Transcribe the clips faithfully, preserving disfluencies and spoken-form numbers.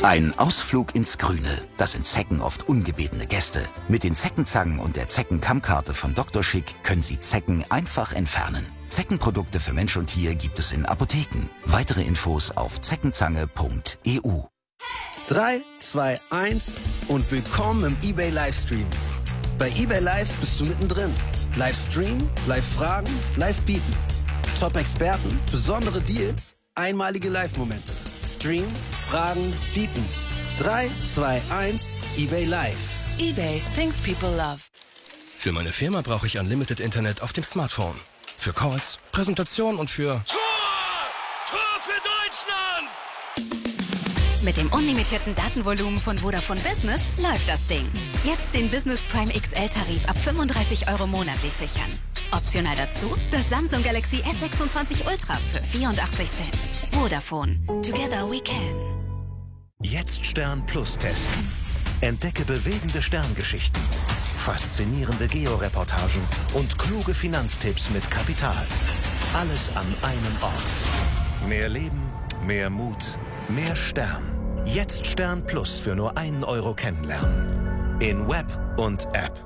Ein Ausflug ins Grüne. Das sind Zecken oft ungebetene Gäste. Mit den Zeckenzangen und der Zeckenkammkarte von Doktor Schick können Sie Zecken einfach entfernen. Zeckenprodukte für Mensch und Tier gibt es in Apotheken. Weitere Infos auf zeckenzange punkt e u. drei, zwei, eins und willkommen im eBay Livestream. Bei eBay Live bist du mittendrin. Livestream, Live-Fragen, Live-Bieten. Top-Experten, besondere Deals, einmalige Live-Momente. Stream, Fragen, Bieten. drei, zwei, eins, eBay Live. eBay, things people love. Für meine Firma brauche ich Unlimited Internet auf dem Smartphone. Für Calls, Präsentation und für... Tor! Tor für Deutschland! Mit dem unlimitierten Datenvolumen von Vodafone Business läuft das Ding. Jetzt den Business Prime X L-Tarif ab fünfunddreißig Euro monatlich sichern. Optional dazu das Samsung Galaxy S sechsundzwanzig Ultra für vierundachtzig Cent. Vodafone. Together we can. Jetzt Stern Plus testen. Entdecke bewegende Sterngeschichten, faszinierende Georeportagen und kluge Finanztipps mit Kapital. Alles an einem Ort. Mehr Leben, mehr Mut, mehr Stern. Jetzt Stern Plus für nur einen Euro kennenlernen. In Web und App.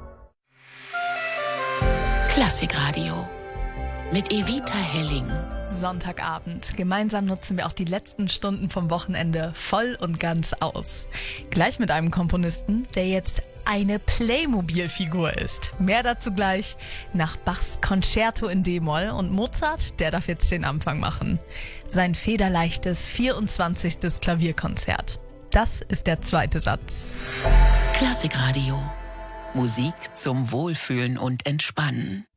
Klassikradio mit Evita Helling. Sonntagabend. Gemeinsam nutzen wir auch die letzten Stunden vom Wochenende voll und ganz aus. Gleich mit einem Komponisten, der jetzt eine Playmobil-Figur ist. Mehr dazu gleich nach Bachs Concerto in D-Moll und Mozart, der darf jetzt den Anfang machen. Sein federleichtes vierundzwanzigstes Klavierkonzert. Das ist der zweite Satz. Klassikradio. Musik zum Wohlfühlen und Entspannen.